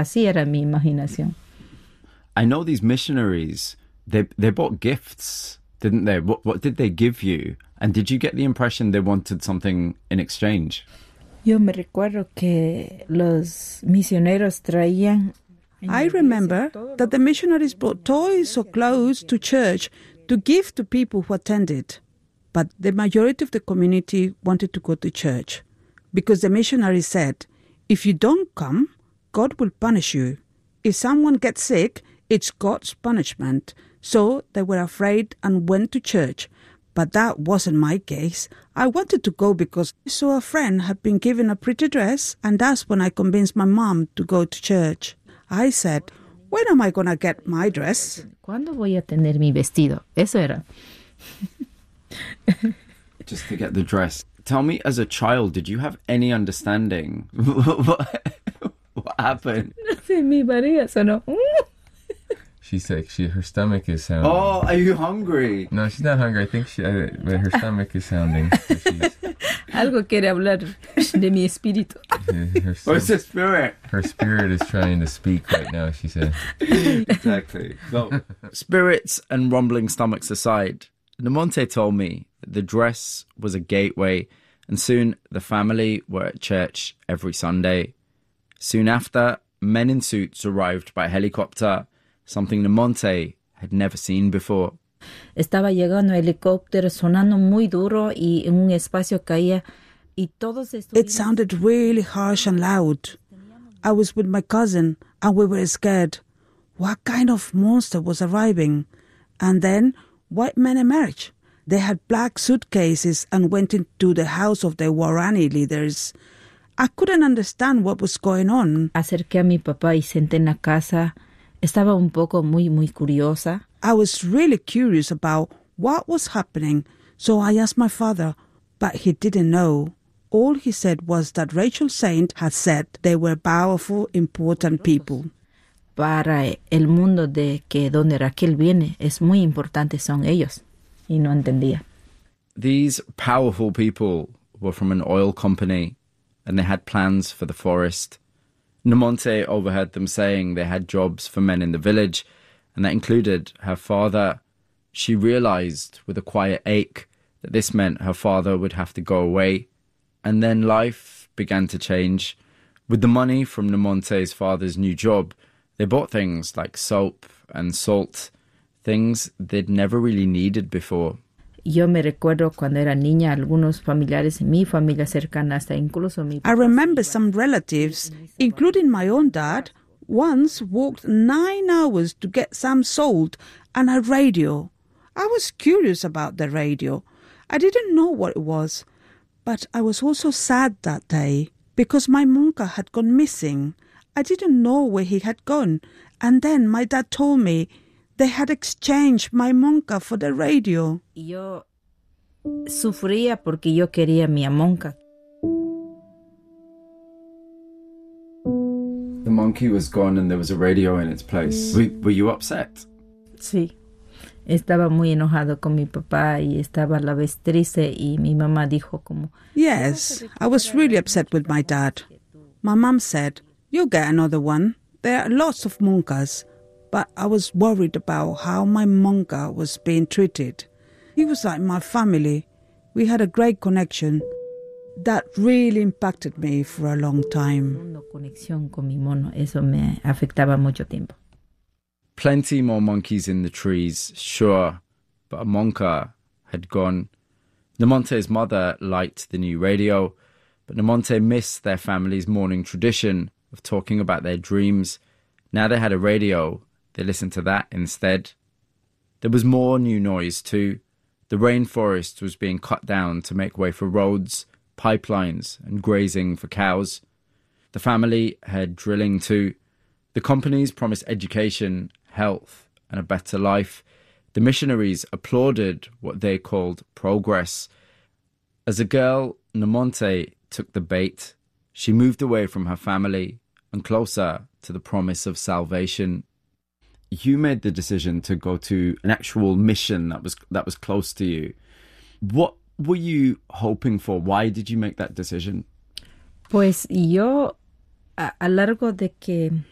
Así era mi imaginación. I know these missionaries, they bought gifts, didn't they? What did they give you? And did you get the impression they wanted something in exchange? Yo me recuerdo que los misioneros traían... I remember that the missionaries brought toys or clothes to church to give to people who attended. But the majority of the community wanted to go to church because the missionaries said, if you don't come, God will punish you. If someone gets sick, it's God's punishment. So they were afraid and went to church. But that wasn't my case. I wanted to go because I saw a friend had been given a pretty dress, and that's when I convinced my mom to go to church. I said, when am I going to get my dress? ¿Cuándo voy a tener mi vestido? Eso era. Just to get the dress. Tell me, as a child, did you have any understanding? What happened? No sé, mi barriga sonó. She's like, her stomach is sounding. Oh, are you hungry? No, she's not hungry. I think but her stomach is sounding. So Algo quiere hablar de mi espíritu. What's the spirit? Her spirit is trying to speak right now, she said. Exactly. Well, spirits and rumbling stomachs aside, Namonte told me that the dress was a gateway, and soon the family were at church every Sunday. Soon after, men in suits arrived by helicopter, something Namonte had never seen before. Estaba llegando el helicóptero sonando muy duro y en un espacio caía y todos estuvimos... It sounded really harsh and loud. I was with my cousin and we were scared. What kind of monster was arriving? And then white men emerged. They had black suitcases and went into the house of the Waorani leaders. I couldn't understand what was going on. Acerqué a mi papá y senté en la casa. Estaba un poco muy curiosa. I was really curious about what was happening, so I asked my father, but he didn't know. All he said was that Rachel Saint had said they were powerful, important people. Para el mundo de que donde Raquel viene, es muy importante son ellos. Y no entendía. These powerful people were from an oil company, and they had plans for the forest. Namonte overheard them saying they had jobs for men in the village, and that included her father. She realized with a quiet ache that this meant her father would have to go away. And then life began to change. With the money from Namonte's father's new job, they bought things like soap and salt, things they'd never really needed before. Yo me recuerdo cuando era niña, algunos familiares, mi familia cercana, hasta incluso mi... I remember some relatives, including my own dad, once walked 9 hours to get some salt and a radio. I was curious about the radio. I didn't know what it was, but I was also sad that day because my monka had gone missing. I didn't know where he had gone, and then my dad told me they had exchanged my monka for the radio. Yo sufría porque yo quería mi monka. The monkey was gone and there was a radio in its place. Were you upset? Sí. Estaba muy enojado con mi papá y estaba a la vez triste y mi mamá dijo como... Yes, I was really upset with my dad. My mum said, "You'll get another one. There are lots of monkas." But I was worried about how my monka was being treated. He was like my family. We had a great connection. That really impacted me for a long time. Una conexión con mi mono, eso me afectaba mucho tiempo. Plenty more monkeys in the trees, sure, but a monka had gone. Namonte's mother liked the new radio, but Namonte missed their family's morning tradition of talking about their dreams. Now they had a radio. They listened to that instead. There was more new noise too. The rainforest was being cut down to make way for roads, pipelines, and grazing for cows. The family had drilling too. The companies promised education, health, and a better life. The missionaries applauded what they called progress. As a girl, Namonte took the bait. She moved away from her family and closer to the promise of salvation. You made the decision to go to an actual mission that was close to you. What were you hoping for? Why did you make that decision? Pues yo, a largo de que